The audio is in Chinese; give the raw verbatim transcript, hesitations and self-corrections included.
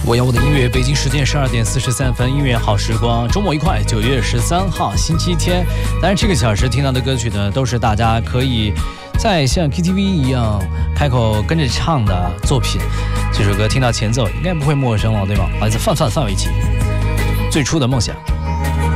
我要我的音乐，北京时间十二点四十三分，音乐好时光，周末愉快。九月十三号星期天，当然这个小时听到的歌曲呢，都是大家可以在像 K T V 一样开口跟着唱的作品。这首歌听到前奏应该不会陌生了，对吗？来自范范范玮琪，最初的梦想。